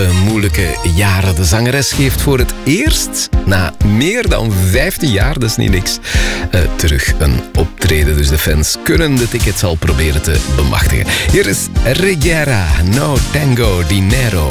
moeilijke jaren. De zangeres geeft voor het eerst, na meer dan 15 jaar, dat is niet niks, terug een optreden. Dus de fans kunnen de tickets al proberen te bemachtigen. Hier is Rigera, No Tango Dinero.